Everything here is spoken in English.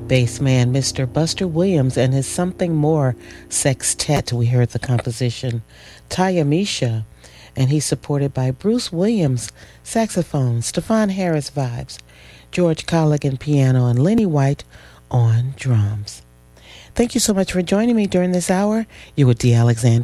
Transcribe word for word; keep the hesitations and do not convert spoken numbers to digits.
bass man Mister Buster Williams and his Something More Sextet. We heard the composition Taya Misha, and he's supported by Bruce Williams, saxophone, Stefan Harris vibes, George Colligan piano, and Lenny White on drums. Thank you so much for joining me during this hour. You're with D. Alexander